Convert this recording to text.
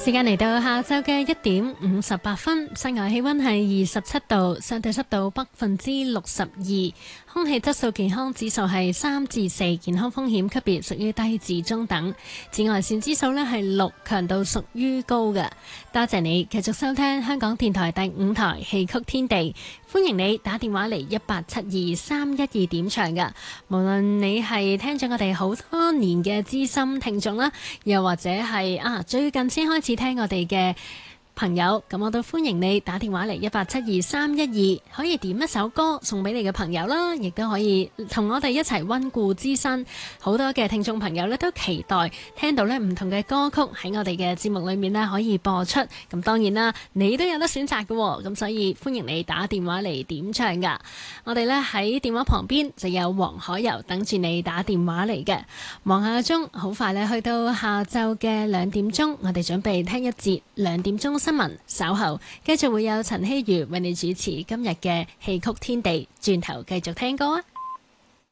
時間嚟到下晝嘅1:58，室外氣溫係27度，相對濕度62%，空氣質素健康指數係3至4，健康風險級別屬於低至中等。紫外線指數呢係6，強度屬於高嘅。多謝你繼續收聽香港電台第5台戲曲天地，歡迎你打電話嚟1872312點唱㗎。無論你係聽咗我哋好多年嘅資深聽眾啦，又或者係最近先開始聽我哋嘅朋友，咁我都歡迎你打電話嚟1872312，可以點一首歌送俾你嘅朋友啦，亦都可以同我哋一齊溫故知新。好多嘅聽眾朋友呢都期待聽到呢唔同嘅歌曲喺我哋嘅節目裏面呢可以播出。咁當然啦，你都有得選擇嘅，咁所以歡迎你打電話嚟點唱噶。我哋呢喺電話旁邊就有黃海柔等住你打電話嚟嘅。望下個鐘，好快呢去到下晝嘅2點鐘，我哋準備聽一節2點鐘新聞，稍後繼續會有陳希如為你主持今日嘅戲曲天地，轉頭繼續聽歌啊！